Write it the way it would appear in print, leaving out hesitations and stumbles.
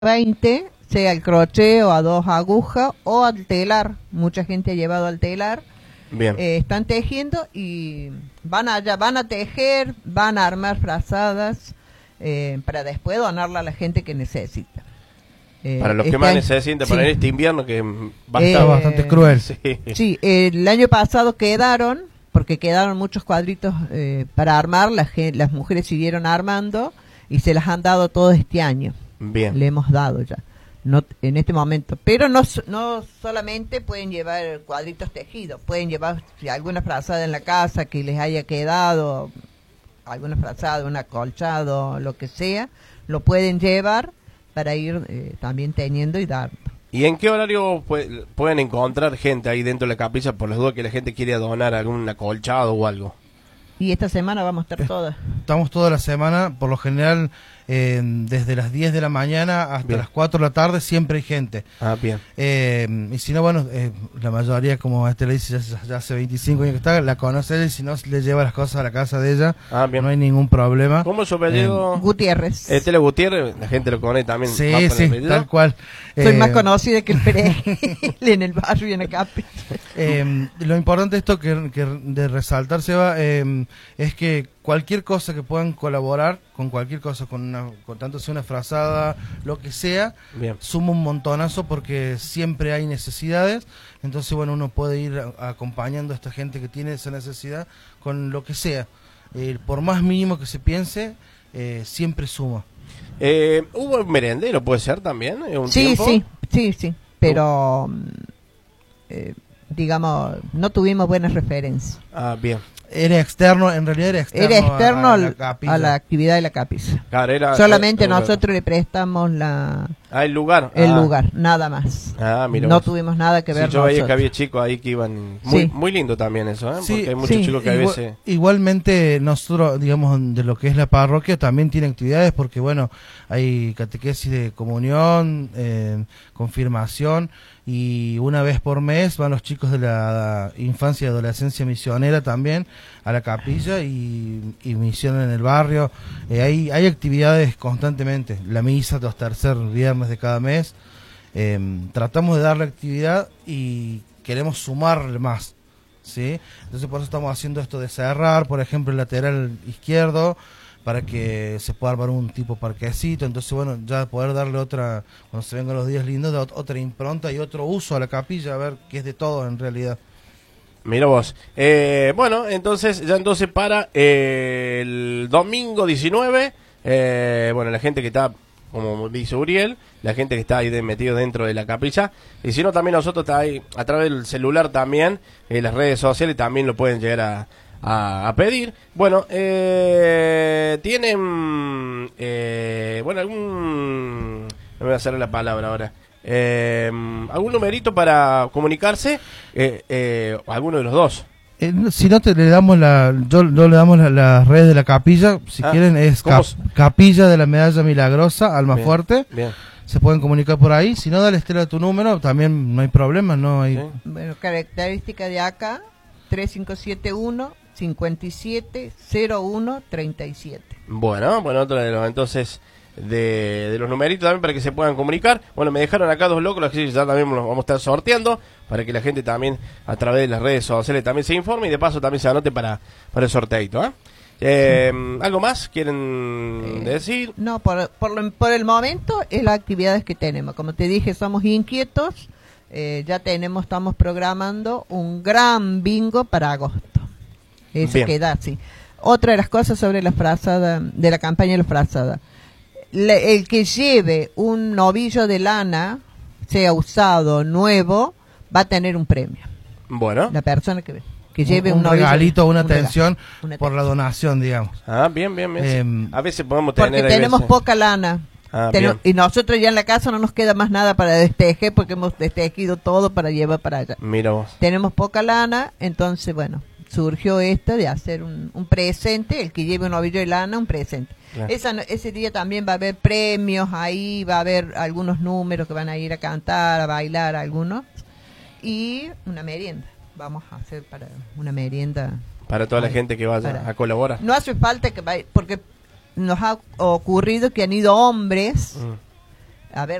20, sea el crochet o a 2 agujas o al telar. Mucha gente ha llevado al telar. Bien. Están tejiendo y van a tejer, van a armar frazadas para después donarla a la gente que necesita. Para los que más necesitan, sí. para este invierno que va a Está bastante cruel. Sí. Sí, el año pasado porque quedaron muchos cuadritos para armar, las mujeres siguieron armando y se las han dado todo este año. Bien. Le hemos dado ya, no en este momento. Pero no solamente pueden llevar cuadritos tejidos, pueden llevar si alguna frazada en la casa que les haya quedado, alguna frazada, un acolchado, lo que sea, lo pueden llevar para ir también teniendo y dando. ¿Y en qué horario pueden encontrar gente ahí dentro de la capilla por las dudas que la gente quiere donar algún acolchado o algo? Y esta semana vamos a estar todas. Estamos toda la semana, por lo general, desde las 10 de la mañana hasta Bien. las 4 de la tarde, siempre hay gente. Ah, bien. Y si no, bueno, la mayoría, como le dice, ya hace 25 años que está, la conoce ella, y si no, le lleva las cosas a la casa de ella, Ah, bien. no hay ningún problema. ¿Cómo es su apellido? Gutiérrez. Tele Gutiérrez, la gente lo conoce también. Sí, ¿Va por el sí, apellido? tal cual. Soy más conocida que el Perejil en el barrio y en la capilla. Lo importante esto que de resaltar, Seba, es que cualquier cosa que puedan colaborar con cualquier cosa, con tanto sea una frazada, lo que sea, Bien. suma un montonazo porque siempre hay necesidades. Entonces, bueno, uno puede ir acompañando a esta gente que tiene esa necesidad con lo que sea. Por más mínimo que se piense, siempre suma. ¿Hubo un merendero, puede ser también? ¿Un Sí, tiempo? sí, pero digamos, no tuvimos buenas referencias. Ah, bien. Era externo, en realidad era externo, Era externo capilla. a la actividad de la capilla. Claro, era, Solamente era- nosotros le prestamos el lugar. el Ah. lugar, nada más. Ah, mira No vos. tuvimos nada que ver Sí, yo veía que nosotros. había chicos ahí que iban muy, Sí. muy lindo también eso, ¿eh? Sí, Porque hay muchos sí. chicos que a veces... Igualmente nosotros, digamos, de lo que es la parroquia también tiene actividades porque, bueno, hay catequesis de comunión, confirmación, y una vez por mes van los chicos de la infancia y adolescencia misionera también a la capilla y misión en el barrio. Hay actividades constantemente, la misa los tercer viernes de cada mes. Tratamos de darle actividad y queremos sumarle más, ¿sí? Entonces por eso estamos haciendo esto de cerrar, por ejemplo, el lateral izquierdo para que se pueda armar un tipo parquecito. Entonces, bueno, ya poder darle otra, cuando se vengan los días lindos, otra impronta y otro uso a la capilla, a ver que es de todo en realidad. Mira vos. Bueno, entonces para el domingo 19, bueno, la gente que está, como dice Uriel, la gente que está ahí metido dentro de la capilla, y si no, también nosotros está ahí, a través del celular también, las redes sociales también lo pueden llegar a pedir. Bueno, tienen, bueno, no me voy a hacer la palabra ahora. ¿Algún numerito para comunicarse? Alguno de los dos. Si no, le damos le damos las redes de la capilla, si quieren, es Capilla de la Medalla Milagrosa, Almafuerte. Bien. Se pueden comunicar por ahí. Si no, dale, Estela, tu número, también no hay problema, no hay... Sí. Bueno, característica de acá, 3571-570137. Bueno, otro de los, entonces, de los numeritos también para que se puedan comunicar. Bueno, me dejaron acá dos locos, así que ya también los vamos a estar sorteando, para que la gente también, a través de las redes sociales, también se informe y de paso también se anote para el sorteito, ¿eh? ¿Algo más quieren decir? No, por el momento es las actividades que tenemos. Como te dije, somos inquietos. Estamos programando un gran bingo para agosto. Eso Bien. queda así. Otra de las cosas sobre la frazada, de la campaña de la frazada. El que lleve un novillo de lana, sea usado, nuevo, va a tener un premio. Bueno. La persona que lleve un novillo, regalito, una un regalo, atención una por la donación, digamos. Ah, bien. A veces podemos tener... Porque ahí tenemos veces- poca lana. Ah, bien. Y nosotros ya en la casa no nos queda más nada para destejer porque hemos destejido todo para llevar para allá. Mira vos. Tenemos poca lana, entonces bueno, surgió esto de hacer un presente, el que lleve un novillo de lana, un presente. Claro. Ese día también va a haber premios ahí, va a haber algunos números que van a ir a cantar, a bailar algunos, y una merienda. Vamos a hacer para una merienda. Para toda la gente que vaya a colaborar. No hace falta que vaya, porque nos ha ocurrido que han ido hombres A ver,